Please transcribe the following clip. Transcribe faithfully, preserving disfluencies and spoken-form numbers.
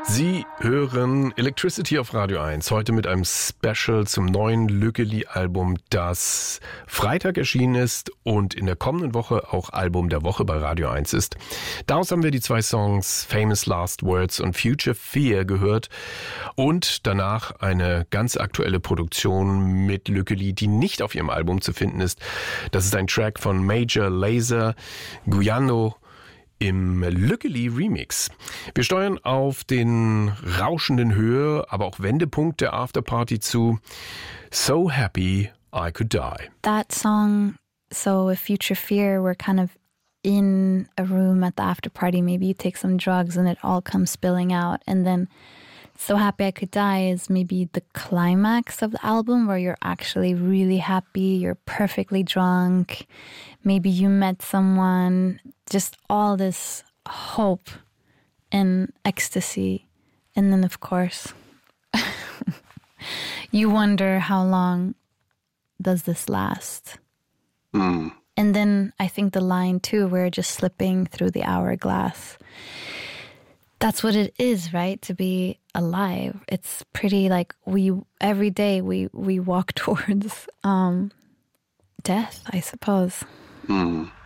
Sie hören Electricity auf Radio eins, heute mit einem Special zum neuen Lückeli-Album, das Freitag erschienen ist und in der kommenden Woche auch Album der Woche bei Radio eins ist. Daraus haben wir die zwei Songs Famous Last Words und Future Fear gehört und danach eine ganz aktuelle Produktion mit Lückeli, die nicht auf ihrem Album zu finden ist. Das ist ein Track von Major Lazer, Guyano, im Lückeli Remix. Wir steuern auf den rauschenden Höhe, aber auch Wendepunkt der Afterparty zu. So Happy I Could Die. That song, so with Future Fear, we're kind of in a room at the afterparty. Maybe you take some drugs and it all comes spilling out. And then So Happy I Could Die is maybe the climax of the album where you're actually really happy, you're perfectly drunk, maybe you met someone, just all this hope and ecstasy. And then, of course, you wonder how long does this last? Mm. And then I think the line, too, we're just slipping through the hourglass. That's what it is, right? To be alive. It's pretty like we, every day we, we walk towards um, death, I suppose. Mm.